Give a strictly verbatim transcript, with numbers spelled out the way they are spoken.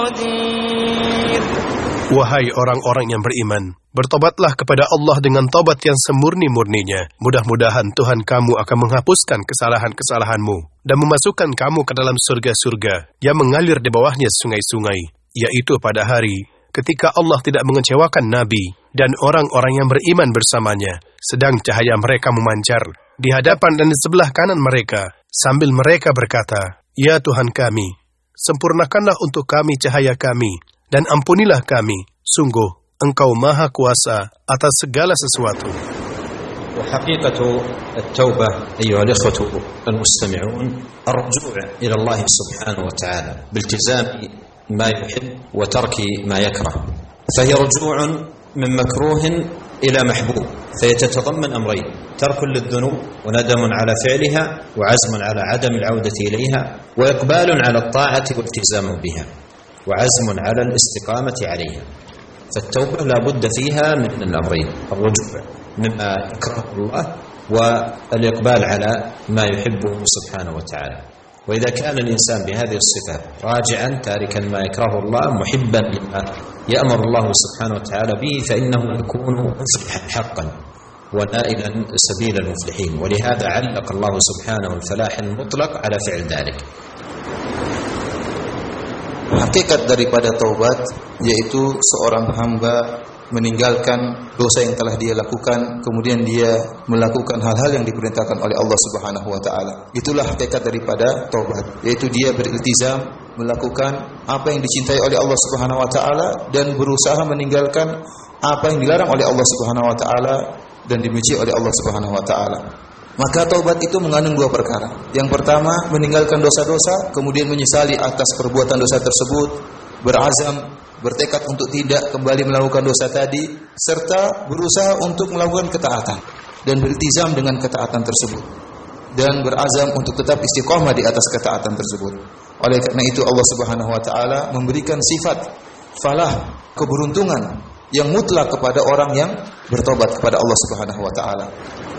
Wahai orang-orang yang beriman, bertobatlah kepada Allah dengan tobat yang semurni-murninya. Mudah-mudahan Tuhan kamu akan menghapuskan kesalahan-kesalahanmu dan memasukkan kamu ke dalam surga-surga yang mengalir di bawahnya sungai-sungai, yaitu pada hari ketika Allah tidak mengecewakan Nabi dan orang-orang yang beriman bersamanya, sedang cahaya mereka memancar di hadapan dan di sebelah kanan mereka, sambil mereka berkata, "Ya Tuhan kami, sempurnakanlah untuk kami cahaya kami, dan ampunilah kami, sungguh Engkau Maha Kuasa atas segala sesuatu." وحقيقة التوبة أيها الإخوة المستمعون الرجوع إلى الله سبحانه وتعالى بالتزام ما يحب وترك ما يكره، فهي رجوع من مكروه إلى محبوب، فيتتضمن أمرين: ترك للذنوب وندم على فعلها وعزم على عدم العودة إليها، وإقبال على الطاعة والتزام بها وعزم على الاستقامة عليها. فالتوبة لا بد فيها من الأمرين: الرجوع مما يكره الله والإقبال على ما يحبه سبحانه وتعالى. وإذا كان الإنسان بهذه الصفة راجعا تاركا ما يكره الله محبا لما يأمر الله سبحانه وتعالى به، فإنه يكون مفلحا حقا ونائلا سبيل المفلحين. ولهذا علق الله سبحانه الفلاح المطلق على فعل ذلك. Hakikat daripada taubat yaitu seorang hamba meninggalkan dosa yang telah dia lakukan, kemudian dia melakukan hal-hal yang diperintahkan oleh Allah Subhanahu wa taala. Itulah hakikat daripada taubat, yaitu dia beriltizam melakukan apa yang dicintai oleh Allah Subhanahu wa taala dan berusaha meninggalkan apa yang dilarang oleh Allah Subhanahu wa taala dan dibenci oleh Allah Subhanahu wa taala. Maka taubat itu mengandung dua perkara. Yang pertama, meninggalkan dosa-dosa, kemudian menyesali atas perbuatan dosa tersebut, berazam, bertekad untuk tidak kembali melakukan dosa tadi, serta berusaha untuk melakukan ketaatan dan beriltizam dengan ketaatan tersebut, dan berazam untuk tetap istiqamah di atas ketaatan tersebut. Oleh karena itu Allah Subhanahu wa taala memberikan sifat falah, keberuntungan yang mutlak kepada orang yang bertobat kepada Allah Subhanahu wa taala.